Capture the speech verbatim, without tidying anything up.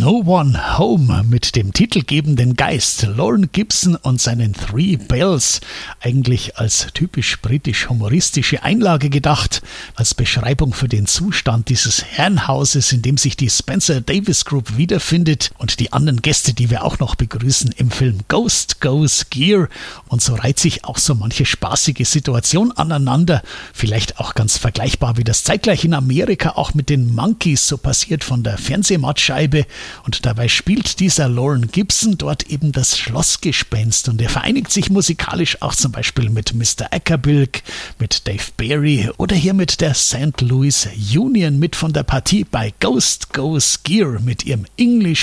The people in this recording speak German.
No One Home mit dem titelgebenden Geist Lauren Gibson und seinen Three Bells, eigentlich als typisch britisch-humoristische Einlage gedacht, als Beschreibung für den Zustand dieses Herrenhauses, in dem sich die Spencer Davis Group wiederfindet und die anderen Gäste, die wir auch noch begrüßen im Film Ghost Goes Gear. Und so reiht sich auch so manche spaßige Situation aneinander, vielleicht auch ganz vergleichbar, wie das zeitgleich in Amerika auch mit den Monkeys so passiert von der Fernsehmattscheibe. Und dabei spielt dieser Lauren Gibson dort eben das Schlossgespenst und er vereinigt sich musikalisch auch zum Beispiel mit Mister Ackerbilk, mit Dave Barry oder hier mit der Saint Louis Union mit von der Partie bei Ghost Goes Gear mit ihrem English